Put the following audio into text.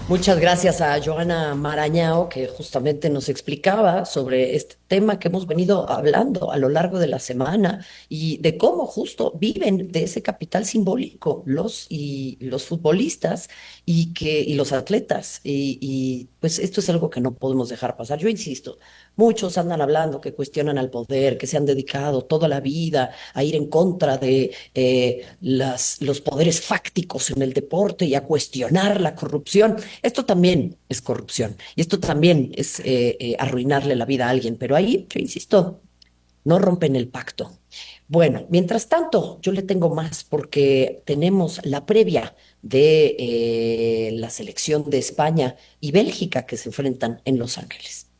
Muchas gracias a Joana Marañao, que justamente nos explicaba sobre este tema que hemos venido hablando a lo largo de la semana y de cómo justo viven de ese capital simbólico los futbolistas y los atletas. Pues esto es algo que no podemos dejar pasar. Yo insisto, muchos andan hablando que cuestionan al poder, que se han dedicado toda la vida a ir en contra de los poderes fácticos en el deporte y a cuestionar la corrupción. Esto también es corrupción y esto también es arruinarle la vida a alguien, pero ahí, yo insisto, no rompen el pacto. Bueno, mientras tanto, yo le tengo más porque tenemos la previa de la selección de España y Bélgica que se enfrentan en Los Ángeles.